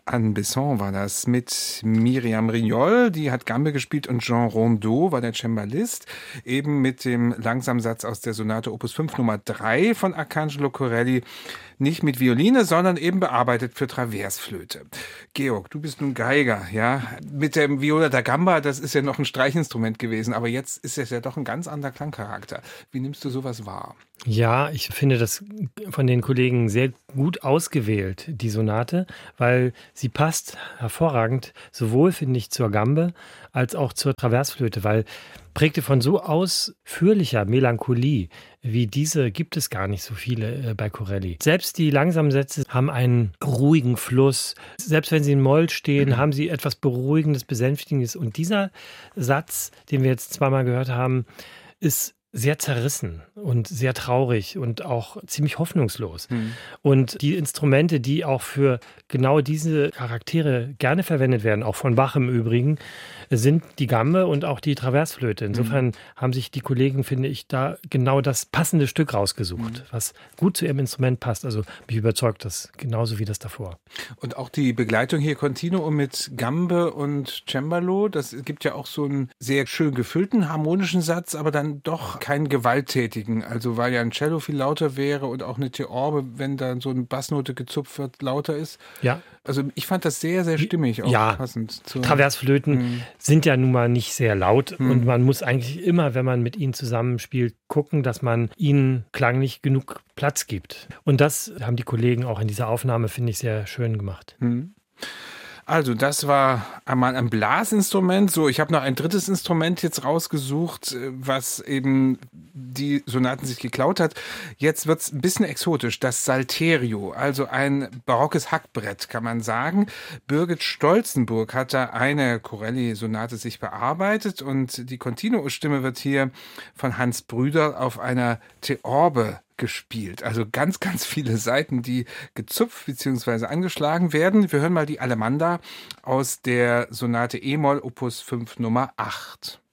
Anne Besson war das mit Myriam Rignol, die hat Gambe gespielt, und Jean Rondeau war der Cembalist, eben mit dem Langsamsatz aus der Sonate Opus 5 Nummer 3 von Arcangelo Corelli, nicht mit Violine, sondern eben bearbeitet für Traversflöte. Georg, du bist nun Geiger, ja, mit dem Viola da Gamba, das ist ja noch ein Streichinstrument gewesen, aber jetzt ist es ja doch ein ganz anderer Klangcharakter. Wie nimmst du sowas wahr? Ja, ich finde das von den Kollegen sehr gut ausgewählt, die Sonate, weil sie passt hervorragend, sowohl, finde ich, zur Gambe als auch zur Traversflöte, weil prägte von so ausführlicher Melancholie wie diese gibt es gar nicht so viele bei Corelli. Selbst die langsamen Sätze haben einen ruhigen Fluss. Selbst wenn sie in Moll stehen, haben sie etwas Beruhigendes, Besänftigendes. Und dieser Satz, den wir jetzt zweimal gehört haben, ist sehr zerrissen und sehr traurig und auch ziemlich hoffnungslos. Und die Instrumente, die auch für genau diese Charaktere gerne verwendet werden, auch von Bach im Übrigen, sind die Gambe und auch die Traversflöte. Insofern haben sich die Kollegen, finde ich, da genau das passende Stück rausgesucht, was gut zu ihrem Instrument passt. Also mich überzeugt das genauso wie das davor. Und auch die Begleitung hier Continuo mit Gambe und Cembalo, das gibt ja auch so einen sehr schön gefüllten harmonischen Satz, aber dann doch keinen gewalttätigen. Also weil ja ein Cello viel lauter wäre und auch eine Theorbe, wenn da so eine Bassnote gezupft wird, lauter ist. Ja. Also ich fand das sehr, sehr stimmig, auch ja, passend zu Traversflöten sind ja nun mal nicht sehr laut und man muss eigentlich immer, wenn man mit ihnen zusammenspielt, gucken, dass man ihnen klanglich genug Platz gibt. Und das haben die Kollegen auch in dieser Aufnahme, finde ich, sehr schön gemacht. Also das war einmal ein Blasinstrument. So, ich habe noch ein drittes Instrument jetzt rausgesucht, was eben die Sonaten sich geklaut hat. Jetzt wird's ein bisschen exotisch. Das Salterio, also ein barockes Hackbrett, kann man sagen. Birgit Stolzenburg hat da eine Corelli-Sonate sich bearbeitet und die Continuo-Stimme wird hier von Hans Brüder auf einer Theorbe gespielt. Also ganz, ganz viele Saiten, die gezupft bzw. angeschlagen werden. Wir hören mal die Allemanda aus der Sonate E-Moll Opus 5 Nummer 8.